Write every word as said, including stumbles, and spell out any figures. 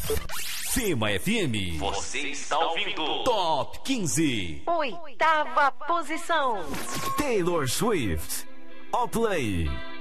Fema F M. Você está ouvindo Top quinze. Oitava posição. Taylor Swift. All Play.